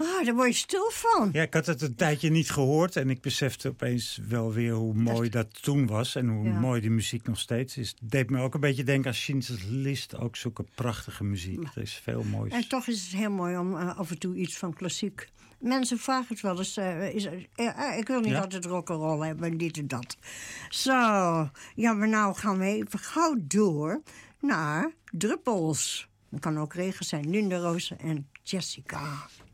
Daar word je stil van. Ja, ik had het een tijdje niet gehoord. En ik besefte opeens wel weer hoe mooi dat toen was. En hoe mooi die muziek nog steeds is. Het deed me ook een beetje denken aan Schindler's List. Ook zulke prachtige muziek. Er is veel moois. En toch is het heel mooi om af en toe iets van klassiek. Mensen vragen het wel eens. Ik wil niet altijd rock'n'roll hebben en dit en dat. Zo, ja, maar nou gaan we even gauw door naar druppels. Het kan ook regen zijn. Linda Roos en Jessica.